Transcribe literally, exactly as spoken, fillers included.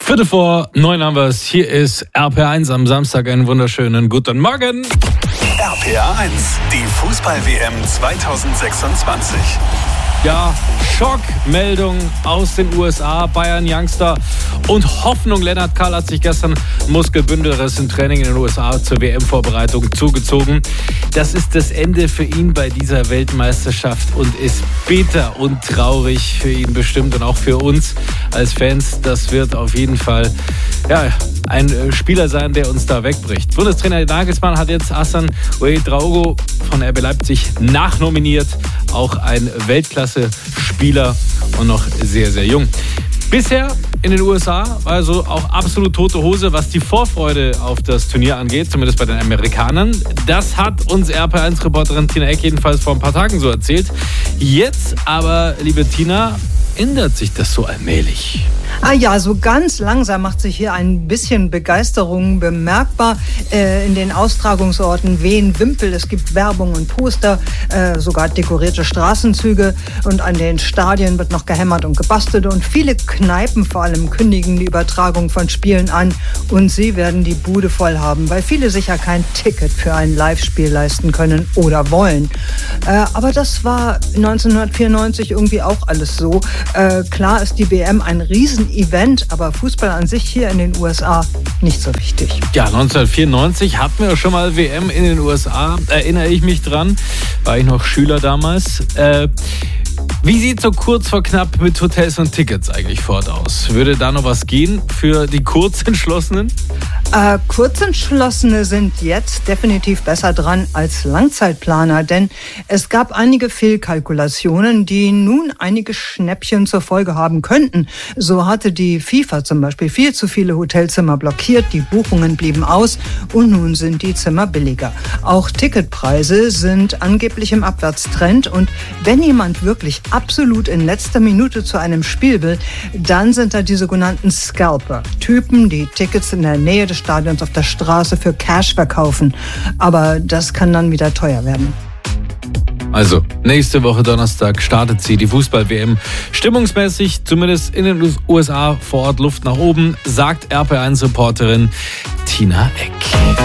Viertel vor neun haben wir es. Hier ist R P R eins am Samstag. Einen wunderschönen guten Morgen. R P R eins, die Fußball-W M zweitausendsechsundzwanzig. Ja, Schockmeldung aus den U S A, Bayern-Youngster und Hoffnung. Lennart Karl hat sich gestern Muskelbündelriss im Training in den U S A zur W M-Vorbereitung zugezogen. Das ist das Ende für ihn bei dieser Weltmeisterschaft und ist bitter und traurig für ihn bestimmt und auch für uns als Fans. Das wird auf jeden Fall ja, ein Spieler sein, der uns da wegbricht. Bundestrainer Nagelsmann hat jetzt Hassan Ouedraogo von R B Leipzig nachnominiert. Auch ein Weltklasse-Spieler und noch sehr, sehr jung. Bisher in den U S A war also auch absolut tote Hose, was die Vorfreude auf das Turnier angeht, zumindest bei den Amerikanern. Das hat uns R P R eins-Reporterin Tina Eck jedenfalls vor ein paar Tagen so erzählt. Jetzt aber, liebe Tina, ändert sich das so allmählich. Ah ja, so ganz langsam macht sich hier ein bisschen Begeisterung bemerkbar äh, in den Austragungsorten Wien, Wimpel. Es gibt Werbung und Poster, äh, sogar dekorierte Straßenzüge und an den Stadien wird noch gehämmert und gebastelt und viele Kneipen vor allem kündigen die Übertragung von Spielen an und sie werden die Bude voll haben, weil viele sicher kein Ticket für ein Live-Spiel leisten können oder wollen. Äh, aber das war neunzehnhundertvierundneunzig irgendwie auch alles so. Äh, klar ist die W M ein riesen Event, aber Fußball an sich hier in den U S A nicht so wichtig. Ja, neunzehnhundertvierundneunzig hatten wir schon mal W M in den U S A, erinnere ich mich dran, war ich noch Schüler damals. Äh, wie sieht so kurz vor knapp mit Hotels und Tickets eigentlich fort aus? Würde da noch was gehen für die Kurzentschlossenen? Äh, Kurzentschlossene sind jetzt definitiv besser dran als Langzeitplaner, denn es gab einige Fehlkalkulationen, die nun einige Schnäppchen zur Folge haben könnten. So hatte die FIFA zum Beispiel viel zu viele Hotelzimmer blockiert, die Buchungen blieben aus und nun sind die Zimmer billiger. Auch Ticketpreise sind angeblich im Abwärtstrend und wenn jemand wirklich absolut in letzter Minute zu einem Spiel will, dann sind da die sogenannten Scalper, Typen, die Tickets in der Nähe des Stadions auf der Straße für Cash verkaufen. Aber das kann dann wieder teuer werden. Also, nächste Woche Donnerstag startet sie, die Fußball-W M. Stimmungsmäßig, zumindest in den U S A, vor Ort Luft nach oben, sagt R P R eins-Reporterin Tina Eck.